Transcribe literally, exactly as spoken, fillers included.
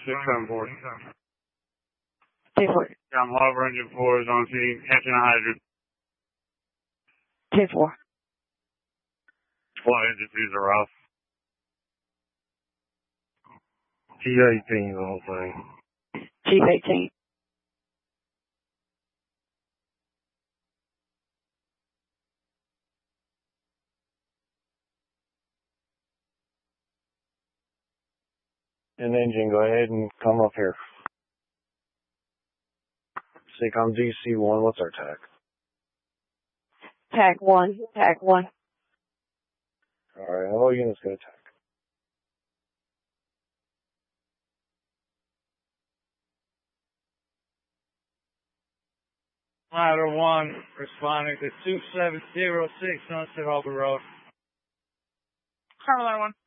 six seven four. ten four. I'm Harbor Engine four is on scene, catching a hydrant. ten four. What engine twos are off? T eighteen, the whole thing. Chief eighteen. An engine, go ahead and come up here. C COM D C one, what's our tack? Tack one. Tack one. Alright, all units go tack. Ladder one, responding to two seven zero six Sunset Harbor Road. Carolina one.